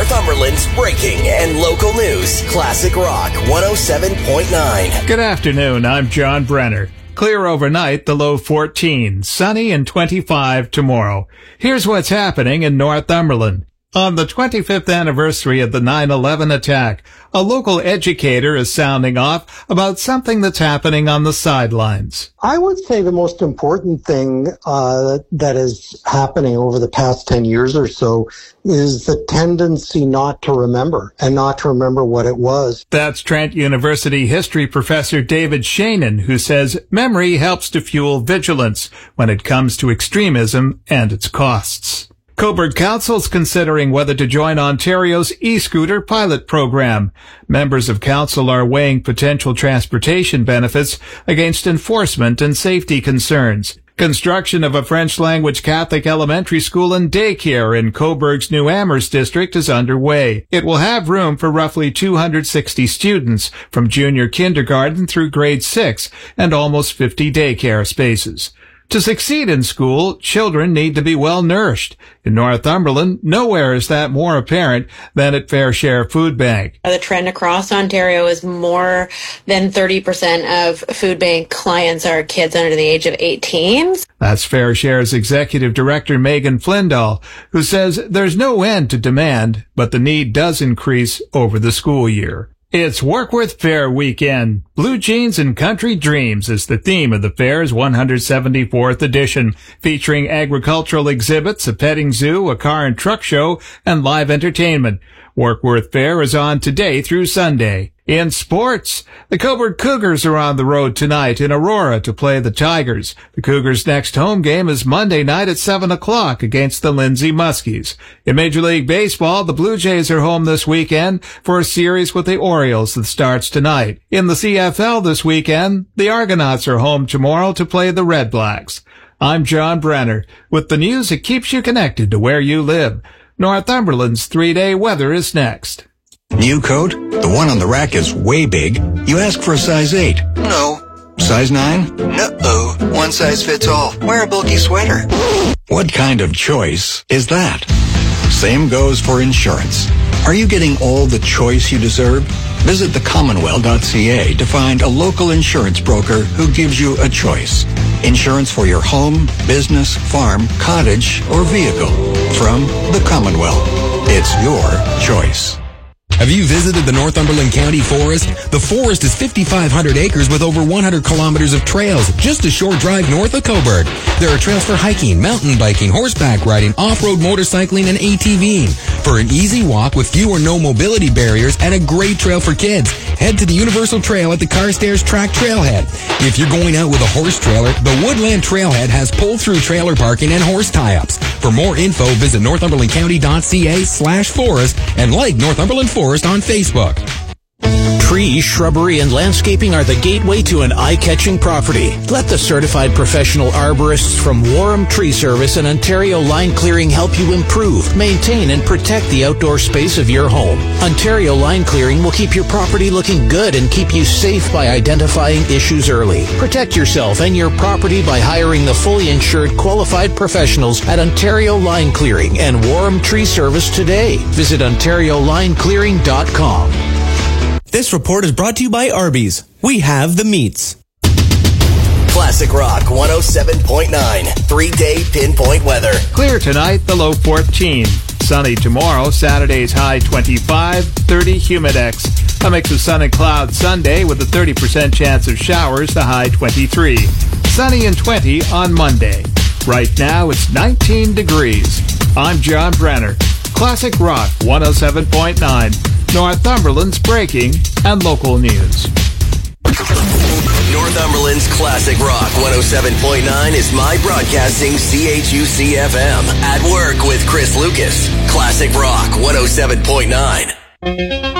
Northumberland's breaking and local news. Classic Rock 107.9. Good afternoon, I'm John Brenner. Clear overnight, the low 14. Sunny and 25 tomorrow. Here's what's happening in Northumberland. On the 25th anniversary of the 9/11 attack, a local educator is sounding off about something that's happening on the sidelines. I would say the most important thing that is happening over the past 10 years or so is the tendency not to remember and not to remember what it was. That's Trent University history professor David Shannon, who says memory helps to fuel vigilance when it comes to extremism and its costs. Cobourg Council's considering whether to join Ontario's e-scooter pilot program. Members of council are weighing potential transportation benefits against enforcement and safety concerns. Construction of a French-language Catholic elementary school and daycare in Cobourg's New Amherst district is underway. It will have room for roughly 260 students from junior kindergarten through grade 6 and almost 50 daycare spaces. To succeed in school, children need to be well nourished. In Northumberland, nowhere is that more apparent than at Fair Share Food Bank. The trend across Ontario is more than 30% of food bank clients are kids under the age of 18. That's Fair Share's executive director, Megan Flindahl, who says there's no end to demand, but the need does increase over the school year. It's Warkworth Fair weekend. Blue Jeans and Country Dreams is the theme of the fair's 174th edition, featuring agricultural exhibits, a petting zoo, a car and truck show, and live entertainment. Warkworth Fair is on today through Sunday. In sports, the Cobourg Cougars are on the road tonight in Aurora to play the Tigers. The Cougars' next home game is Monday night at 7 o'clock against the Lindsay Muskies. In Major League Baseball, the Blue Jays are home this weekend for a series with the Orioles that starts tonight. In the CFL this weekend, the Argonauts are home tomorrow to play the Red Blacks. I'm John Brenner with the news that keeps you connected to where you live. Northumberland's 3-day weather is next. New coat? The one on the rack is way big. You ask for a size 8. No. Size 9? No. One size fits all. Wear a bulky sweater. What kind of choice is that? Same goes for insurance. Are you getting all the choice you deserve? Visit thecommonwealth.ca to find a local insurance broker who gives you a choice. Insurance for your home, business, farm, cottage, or vehicle. From the Commonwealth. It's your choice. Have you visited the Northumberland County Forest? The forest is 5,500 acres with over 100 kilometers of trails, just a short drive north of Cobourg. There are trails for hiking, mountain biking, horseback riding, off-road motorcycling, and ATVing. For an easy walk with few or no mobility barriers and a great trail for kids, head to the Universal Trail at the Carstairs Track Trailhead. If you're going out with a horse trailer, the Woodland Trailhead has pull-through trailer parking and horse tie-ups. For more info, visit northumberlandcounty.ca/forest and like Northumberland Forest on Facebook. Trees, shrubbery, and landscaping are the gateway to an eye-catching property. Let the certified professional arborists from Warham Tree Service and Ontario Line Clearing help you improve, maintain, and protect the outdoor space of your home. Ontario Line Clearing will keep your property looking good and keep you safe by identifying issues early. Protect yourself and your property by hiring the fully insured qualified professionals at Ontario Line Clearing and Warham Tree Service today. Visit OntarioLineClearing.com. This report is brought to you by Arby's. We have the meats. Classic Rock 107.9. 3-day pinpoint weather. Clear tonight, the low 14. Sunny tomorrow, Saturday's high 25, 30 humidex. A mix of sun and cloud Sunday with a 30% chance of showers, the high 23. Sunny and 20 on Monday. Right now, it's 19 degrees. I'm John Brenner. Classic Rock 107.9. Northumberland's breaking and local news. Northumberland's Classic Rock 107.9 is My Broadcasting CHUC-FM. At work with Chris Lucas. Classic Rock 107.9.